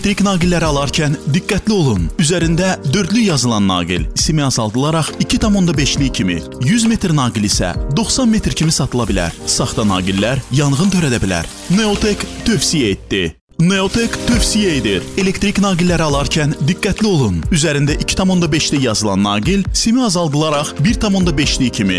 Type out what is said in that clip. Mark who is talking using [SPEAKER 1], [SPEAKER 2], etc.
[SPEAKER 1] Elektrik naqilləri alarkən diqqətli olun. Üzərində dördlü yazılan naqil simi azaldılaraq 2,5'lik kimi, 100 metr naqil isə 90 metr kimi satıla bilər. Saxta naqillər yanğın törədə bilər. Neotek tövsiyə etdi. Neotek tövsiyə edir. Elektrik naqilləri alarkən diqqətli olun. Üzərində 2,5'lik yazılan naqil simi azaldılaraq 1,5'lik kimi,